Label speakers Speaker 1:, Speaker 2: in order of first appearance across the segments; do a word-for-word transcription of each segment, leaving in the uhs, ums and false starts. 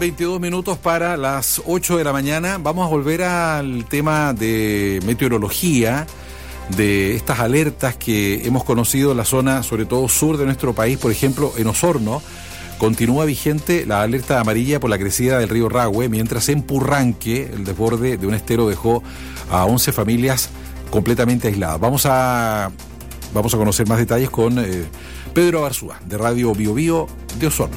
Speaker 1: veintidós minutos para las ocho de la mañana. Vamos a volver al tema de meteorología, de estas alertas que hemos conocido en la zona, sobre todo sur de nuestro país. Por ejemplo, en Osorno continúa vigente la alerta amarilla por la crecida del río Rahue, mientras en Purranque el desborde de un estero dejó a once familias completamente aisladas. Vamos a, vamos a conocer más detalles con eh, Pedro Arzúa, de Radio Bio Bio de Osorno.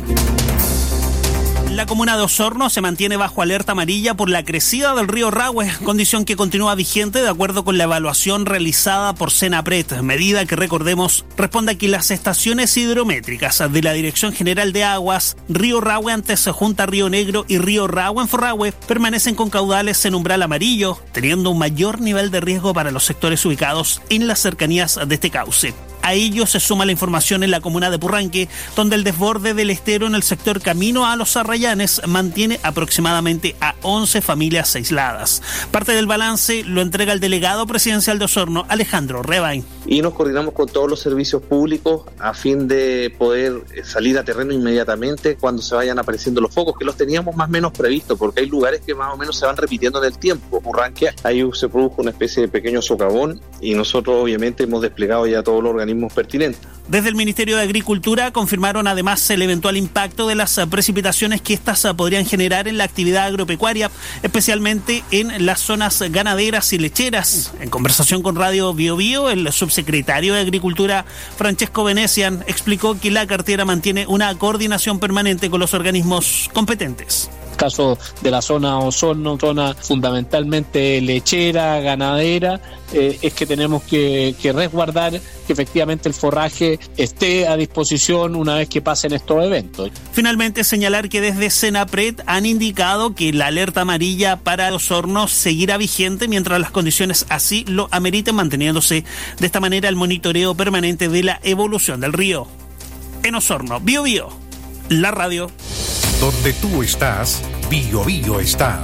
Speaker 2: La comuna de Osorno se mantiene bajo alerta amarilla por la crecida del río Rahue, condición que continúa vigente de acuerdo con la evaluación realizada por Senapred, medida que, recordemos, responde a que las estaciones hidrométricas de la Dirección General de Aguas, Río Rahue antes Junta Río Negro y Río Rahue en Forrahue permanecen con caudales en umbral amarillo, teniendo un mayor nivel de riesgo para los sectores ubicados en las cercanías de este cauce. A ello se suma la información en la comuna de Purranque, donde el desborde del estero en el sector Camino a los Arrayanes mantiene aproximadamente a once familias aisladas. Parte del balance lo entrega el delegado presidencial de Osorno, Alejandro Rebain.
Speaker 3: Y nos coordinamos con todos los servicios públicos a fin de poder salir a terreno inmediatamente cuando se vayan apareciendo los focos, que los teníamos más o menos previstos, porque hay lugares que más o menos se van repitiendo en el tiempo. Purranque, ahí se produjo una especie de pequeño socavón y nosotros obviamente hemos desplegado ya todos los organismos pertinentes.
Speaker 2: Desde el Ministerio de Agricultura confirmaron además el eventual impacto de las precipitaciones que estas podrían generar en la actividad agropecuaria, especialmente en las zonas ganaderas y lecheras. En conversación con Radio Bio Bio, el subsecretario de Agricultura, Francesco Venecian, explicó que la cartera mantiene una coordinación permanente con los organismos competentes.
Speaker 4: Caso de la zona Osorno, zona fundamentalmente lechera, ganadera, eh, es que tenemos que, que resguardar que efectivamente el forraje esté a disposición una vez que pasen estos eventos.
Speaker 2: Finalmente, señalar que desde Senapred han indicado que la alerta amarilla para Osorno seguirá vigente mientras las condiciones así lo ameriten, manteniéndose de esta manera el monitoreo permanente de la evolución del río. En Osorno, Bio Bio, la radio.
Speaker 5: Donde tú estás, Bio Bio está.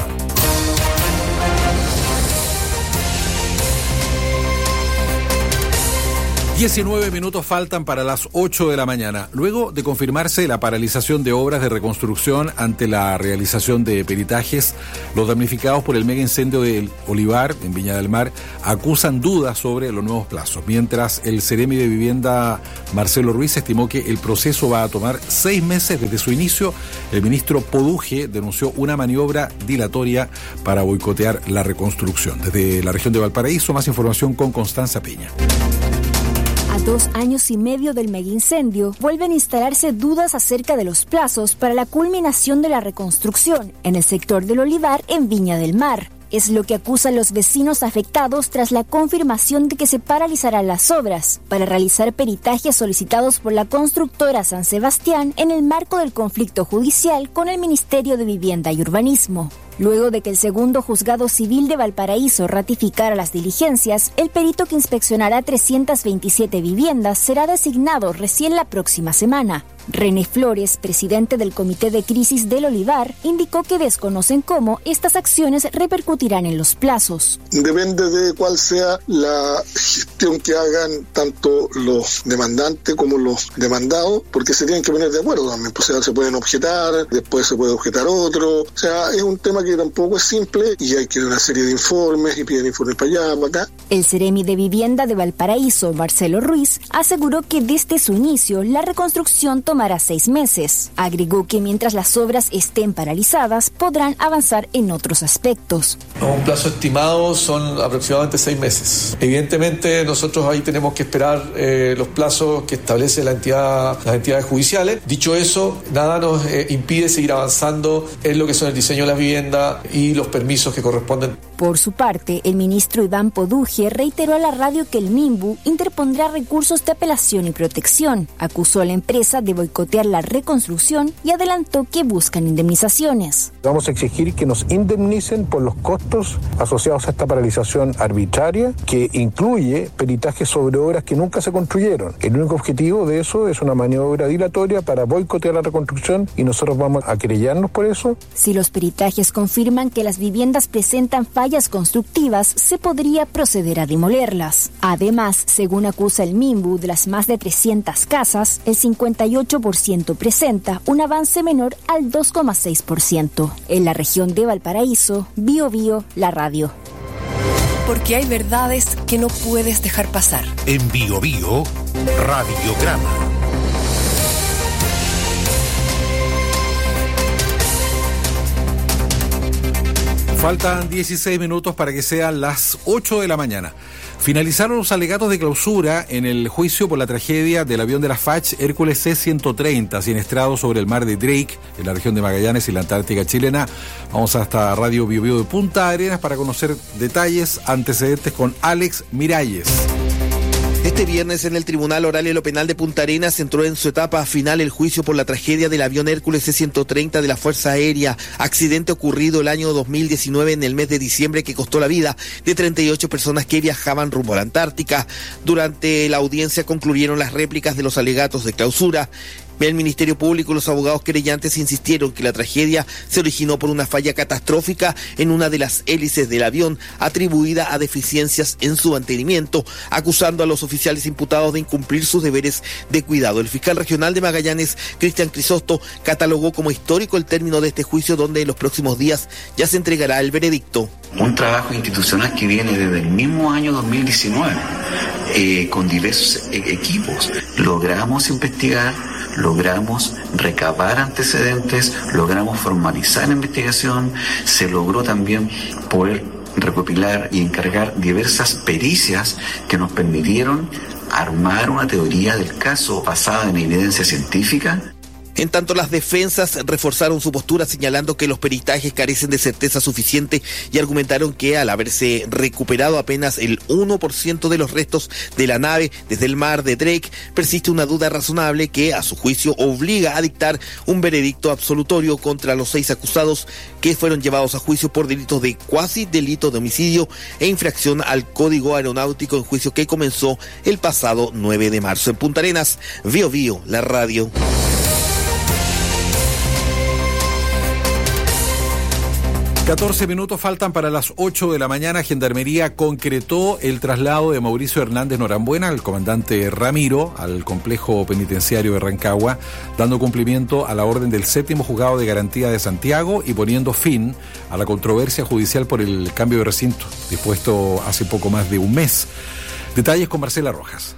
Speaker 1: diecinueve minutos faltan para las ocho de la mañana. Luego de confirmarse la paralización de obras de reconstrucción ante la realización de peritajes, los damnificados por el mega incendio del Olivar en Viña del Mar acusan dudas sobre los nuevos plazos, mientras el Ceremi de Vivienda Marcelo Ruiz estimó que el proceso va a tomar seis meses desde su inicio. El ministro Poduje denunció una maniobra dilatoria para boicotear la reconstrucción. Desde la región de Valparaíso, más información con Constanza Peña.
Speaker 6: A dos años y medio del megaincendio, vuelven a instalarse dudas acerca de los plazos para la culminación de la reconstrucción en el sector del Olivar en Viña del Mar. Es lo que acusan los vecinos afectados tras la confirmación de que se paralizarán las obras para realizar peritajes solicitados por la constructora San Sebastián en el marco del conflicto judicial con el Ministerio de Vivienda y Urbanismo. Luego de que el segundo juzgado civil de Valparaíso ratificara las diligencias, el perito que inspeccionará trescientas veintisiete viviendas será designado recién la próxima semana. René Flores, presidente del Comité de Crisis del Olivar, indicó que desconocen cómo estas acciones repercutirán en los plazos.
Speaker 7: Depende de cuál sea la gestión que hagan tanto los demandantes como los demandados, porque se tienen que poner de acuerdo también. O sea, se pueden objetar, después se puede objetar otro. O sea, es un tema que tampoco es simple y hay que dar una serie de informes y piden informes para allá, para acá.
Speaker 6: El Ceremi de Vivienda de Valparaíso, Marcelo Ruiz, aseguró que desde su inicio la reconstrucción tomará seis meses. Agregó que mientras las obras estén paralizadas podrán avanzar en otros aspectos.
Speaker 8: Un plazo estimado son aproximadamente seis meses. Evidentemente nosotros ahí tenemos que esperar eh, los plazos que establece la entidad, las entidades judiciales. Dicho eso, nada nos eh, impide seguir avanzando en lo que son el diseño de las viviendas y los permisos que corresponden.
Speaker 6: Por su parte, el ministro Iván Poduje reiteró a la radio que el MIMBU interpondrá recursos de apelación y protección. Acusó a la empresa de boicotear la reconstrucción y adelantó que buscan indemnizaciones.
Speaker 9: Vamos a exigir que nos indemnicen por los costos asociados a esta paralización arbitraria que incluye peritajes sobre obras que nunca se construyeron. El único objetivo de eso es una maniobra dilatoria para boicotear la reconstrucción y nosotros vamos a querellarnos por eso.
Speaker 6: Si los peritajes confirman que las viviendas presentan fallas constructivas, se podría proceder a demolerlas. Además, según acusa el Minbu, de las más de trescientas casas, el cincuenta y ocho por ciento presenta un avance menor al dos coma seis por ciento. En la región de Valparaíso, Bio Bio, la radio.
Speaker 10: Porque hay verdades que no puedes dejar pasar.
Speaker 5: En Bio Bio, Radiograma.
Speaker 1: Faltan dieciséis minutos para que sean las ocho de la mañana. Finalizaron los alegatos de clausura en el juicio por la tragedia del avión de la F A C Hércules C ciento treinta, siniestrado sobre el mar de Drake, en la región de Magallanes y la Antártica chilena. Vamos hasta Radio Bio Bio de Punta Arenas para conocer detalles, antecedentes con Alex Miralles.
Speaker 11: Este viernes en el Tribunal Oral y lo Penal de Punta Arenas entró en su etapa final el juicio por la tragedia del avión Hércules C ciento treinta de la Fuerza Aérea, accidente ocurrido el año dos mil diecinueve en el mes de diciembre que costó la vida de treinta y ocho personas que viajaban rumbo a la Antártica. Durante la audiencia concluyeron las réplicas de los alegatos de clausura. El Ministerio Público y los abogados querellantes insistieron que la tragedia se originó por una falla catastrófica en una de las hélices del avión, atribuida a deficiencias en su mantenimiento, acusando a los oficiales imputados de incumplir sus deberes de cuidado. El fiscal regional de Magallanes, Cristian Crisosto, catalogó como histórico el término de este juicio, donde en los próximos días ya se entregará el veredicto.
Speaker 12: Un trabajo institucional que viene desde el mismo año dos mil diecinueve, eh, con diversos e- equipos. Logramos investigar, logramos recabar antecedentes, logramos formalizar la investigación, se logró también poder recopilar y encargar diversas pericias que nos permitieron armar una teoría del caso basada en evidencia científica.
Speaker 11: En tanto, las defensas reforzaron su postura señalando que los peritajes carecen de certeza suficiente y argumentaron que al haberse recuperado apenas el uno por ciento de los restos de la nave desde el mar de Drake, persiste una duda razonable que a su juicio obliga a dictar un veredicto absolutorio contra los seis acusados que fueron llevados a juicio por delitos de cuasi delito de homicidio e infracción al Código Aeronáutico, en juicio que comenzó el pasado nueve de marzo. En Punta Arenas, Bio Bio, la radio.
Speaker 1: catorce minutos faltan para las ocho de la mañana. Gendarmería concretó el traslado de Mauricio Hernández Norambuena, el comandante Ramiro, al complejo penitenciario de Rancagua, dando cumplimiento a la orden del séptimo juzgado de garantía de Santiago y poniendo fin a la controversia judicial por el cambio de recinto, dispuesto hace poco más de un mes. Detalles con Marcela Rojas.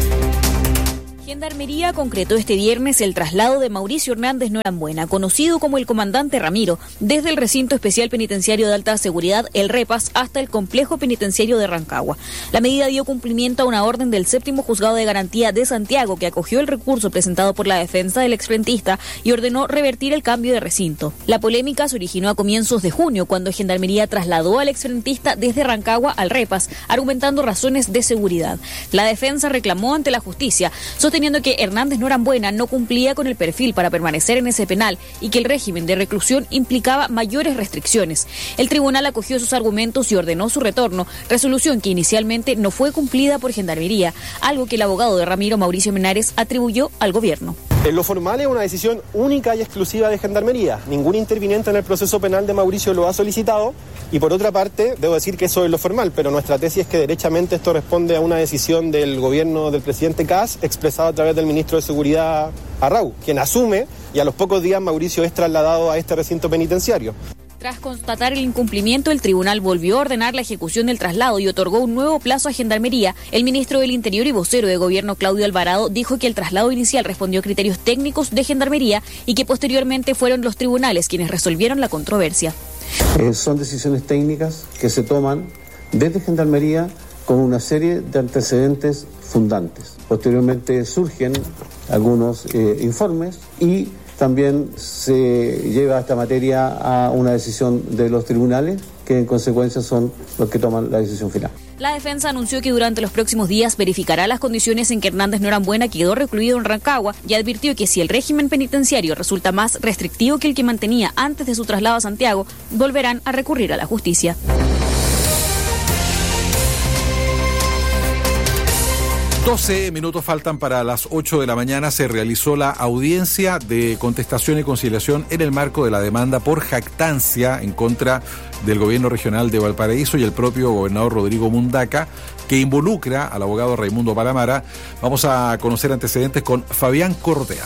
Speaker 13: Gendarmería concretó este viernes el traslado de Mauricio Hernández Norambuena, conocido como el comandante Ramiro, desde el recinto especial penitenciario de alta seguridad, el Repas, hasta el complejo penitenciario de Rancagua. La medida dio cumplimiento a una orden del séptimo juzgado de garantía de Santiago, que acogió el recurso presentado por la defensa del exfrentista y ordenó revertir el cambio de recinto. La polémica se originó a comienzos de junio, cuando Gendarmería trasladó al exfrentista desde Rancagua al Repas, argumentando razones de seguridad. La defensa reclamó ante la justicia, sosteniendo que Hernández Norambuena no cumplía con el perfil para permanecer en ese penal y que el régimen de reclusión implicaba mayores restricciones. El tribunal acogió sus argumentos y ordenó su retorno, resolución que inicialmente no fue cumplida por Gendarmería, algo que el abogado de Ramiro, Mauricio Menares, atribuyó al gobierno.
Speaker 14: En lo formal es una decisión única y exclusiva de Gendarmería. Ningún interviniente en el proceso penal de Mauricio lo ha solicitado y, por otra parte, debo decir que eso es lo formal, pero nuestra tesis es que derechamente esto responde a una decisión del gobierno del presidente Kast, expresada a través del ministro de Seguridad Arrau, quien asume, y a los pocos días Mauricio es trasladado a este recinto penitenciario.
Speaker 13: Tras constatar el incumplimiento, el tribunal volvió a ordenar la ejecución del traslado y otorgó un nuevo plazo a Gendarmería. El ministro del Interior y vocero de gobierno, Claudio Alvarado, dijo que el traslado inicial respondió a criterios técnicos de Gendarmería y que posteriormente fueron los tribunales quienes resolvieron la controversia.
Speaker 15: Eh, son decisiones técnicas que se toman desde Gendarmería con una serie de antecedentes fundantes. Posteriormente surgen algunos eh, informes y también se lleva esta materia a una decisión de los tribunales, que en consecuencia son los que toman la decisión final.
Speaker 13: La defensa anunció que durante los próximos días verificará las condiciones en que Hernández Norambuena quedó recluido en Rancagua y advirtió que si el régimen penitenciario resulta más restrictivo que el que mantenía antes de su traslado a Santiago, volverán a recurrir a la justicia.
Speaker 1: doce minutos faltan para las ocho de la mañana. Se realizó la audiencia de contestación y conciliación en el marco de la demanda por jactancia en contra del gobierno regional de Valparaíso y el propio gobernador Rodrigo Mundaca, que involucra al abogado Raimundo Palamara. Vamos a conocer antecedentes con Fabián Correa.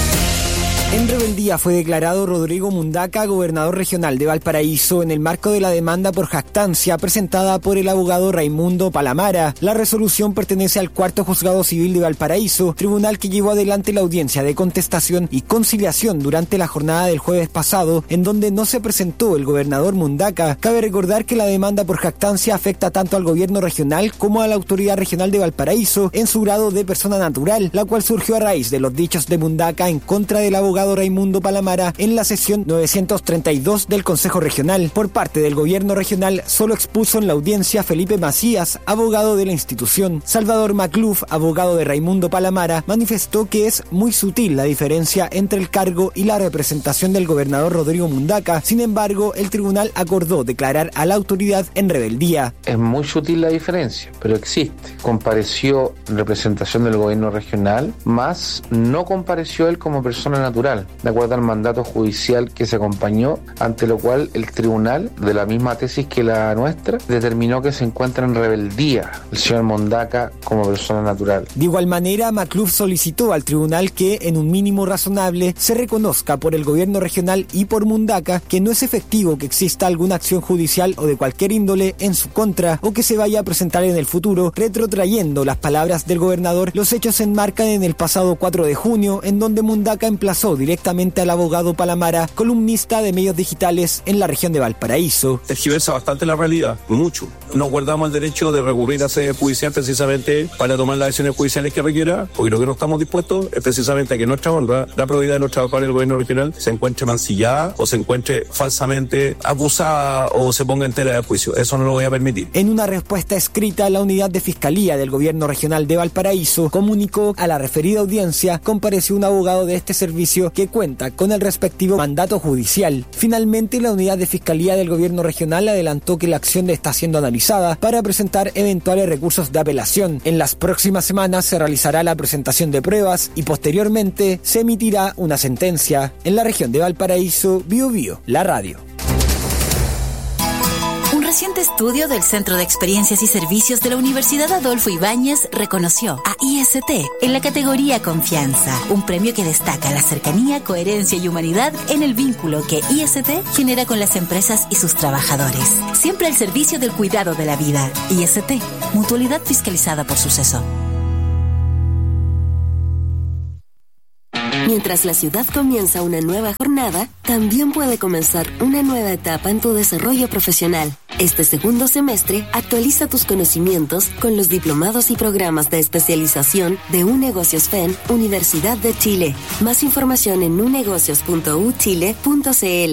Speaker 16: En rebeldía fue declarado Rodrigo Mundaca, gobernador regional de Valparaíso, en el marco de la demanda por jactancia presentada por el abogado Raimundo Palamara. La resolución pertenece al cuarto Juzgado Civil de Valparaíso, tribunal que llevó adelante la audiencia de contestación y conciliación durante la jornada del jueves pasado, en donde no se presentó el gobernador Mundaca. Cabe recordar que la demanda por jactancia afecta tanto al gobierno regional como a la autoridad regional de Valparaíso en su grado de persona natural, la cual surgió a raíz de los dichos de Mundaca en contra del abogado Raimundo Palamara en la sesión novecientos treinta y dos del Consejo Regional. Por parte del gobierno regional solo expuso en la audiencia Felipe Macías, abogado de la institución. Salvador Macluf, abogado de Raimundo Palamara, manifestó que es muy sutil la diferencia entre el cargo y la representación del gobernador Rodrigo Mundaca. Sin embargo, el tribunal acordó declarar a la autoridad en rebeldía.
Speaker 17: Es muy sutil la diferencia, pero existe. Compareció en representación del gobierno regional, más no compareció él como persona natural, de acuerdo al mandato judicial que se acompañó, ante lo cual el tribunal, de la misma tesis que la nuestra, determinó que se encuentra en rebeldía el señor Mundaca como persona natural.
Speaker 16: De igual manera, Macluf solicitó al tribunal que, en un mínimo razonable, se reconozca por el gobierno regional y por Mundaca que no es efectivo que exista alguna acción judicial o de cualquier índole en su contra o que se vaya a presentar en el futuro. Retrotrayendo las palabras del gobernador, los hechos se enmarcan en el pasado cuatro de junio, en donde Mundaca emplazó directamente al abogado Palamara, columnista de medios digitales en la región de Valparaíso.
Speaker 18: Tergiversa bastante la realidad, mucho. Nos guardamos el derecho de recurrir a sede judicial precisamente para tomar las decisiones judiciales que requiera, porque lo que no estamos dispuestos es precisamente a que nuestra honra, la probidad de los trabajadores del gobierno regional, se encuentre mancillada o se encuentre falsamente acusada o se ponga entera de juicio. Eso no lo voy a permitir.
Speaker 16: En una respuesta escrita, la unidad de fiscalía del gobierno regional de Valparaíso comunicó a la referida audiencia compareció un abogado de este servicio que cuenta con el respectivo mandato judicial. Finalmente, la unidad de fiscalía del gobierno regional adelantó que la acción está siendo analizada para presentar eventuales recursos de apelación. En las próximas semanas se realizará la presentación de pruebas y posteriormente se emitirá una sentencia. En la región de Valparaíso, Bio Bio, la radio.
Speaker 19: Un reciente estudio del Centro de Experiencias y Servicios de la Universidad Adolfo Ibáñez reconoció a I S T en la categoría Confianza, un premio que destaca la cercanía, coherencia y humanidad en el vínculo que I S T genera con las empresas y sus trabajadores. Siempre al servicio del cuidado de la vida. I S T, mutualidad fiscalizada por Suceso.
Speaker 20: Mientras la ciudad comienza una nueva jornada, también puede comenzar una nueva etapa en tu desarrollo profesional. Este segundo semestre, actualiza tus conocimientos con los diplomados y programas de especialización de UNegocios F E N, Universidad de Chile. Más información en unegocios punto u chile punto c l.